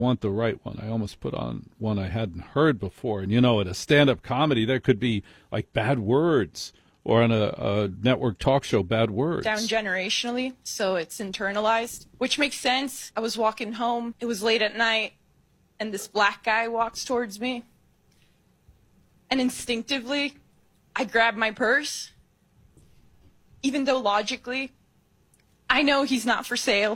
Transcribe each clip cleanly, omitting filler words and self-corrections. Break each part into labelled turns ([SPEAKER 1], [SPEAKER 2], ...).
[SPEAKER 1] want the right one. I almost put on one I hadn't heard before. And, at a stand-up comedy, there could be, like, bad words, or on a network talk show, bad words.
[SPEAKER 2] Down generationally, so it's internalized, which makes sense. I was walking home. It was late at night, and this black guy walks towards me. And instinctively, I grab my purse, even though logically, I know he's not for sale.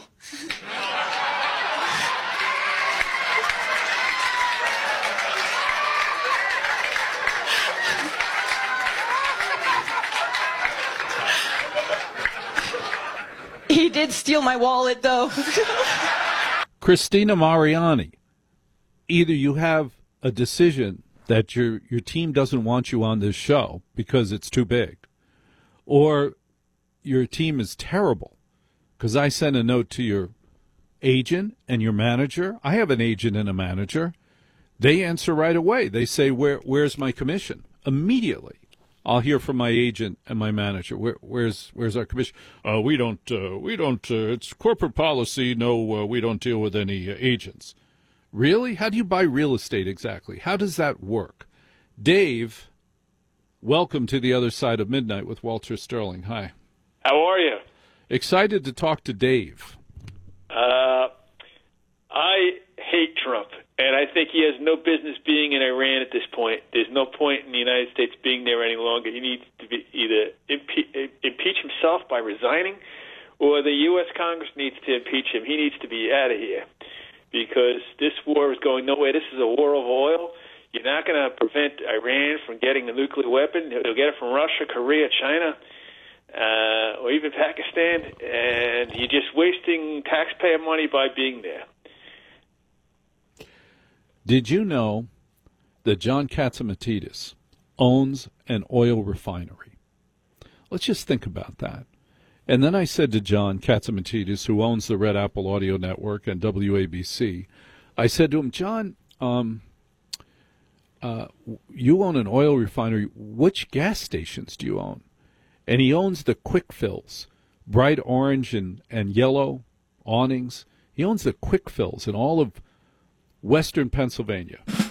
[SPEAKER 2] He did steal my wallet, though.
[SPEAKER 1] Christina Mariani, either you have a decision that your team doesn't want you on this show because it's too big, or your team is terrible. Because I sent a note to your agent and your manager. I have an agent and a manager. They answer right away. They say, where's my commission? Immediately. I'll hear from my agent and my manager. Where's our commission? We don't. It's corporate policy. No, we don't deal with any agents. Really? How do you buy real estate exactly? How does that work? Dave, welcome to the other side of midnight with Walter Sterling. Hi.
[SPEAKER 3] How are you?
[SPEAKER 1] Excited to talk to Dave.
[SPEAKER 3] I hate Trump. And I think he has no business being in Iran at this point. There's no point in the United States being there any longer. He needs to be either impeach himself by resigning, or the U.S. Congress needs to impeach him. He needs to be out of here because this war is going nowhere. This is a war of oil. You're not going to prevent Iran from getting a nuclear weapon. They'll get it from Russia, Korea, China, or even Pakistan. And you're just wasting taxpayer money by being there.
[SPEAKER 1] Did you know that John Catsimatidis owns an oil refinery? Let's just think about that. And then I said to John Catsimatidis, who owns the Red Apple Audio Network and WABC, I said to him, John, you own an oil refinery. Which gas stations do you own? And he owns the Quick Fills, bright orange and yellow awnings. He owns the Quick Fills in all of Western Pennsylvania.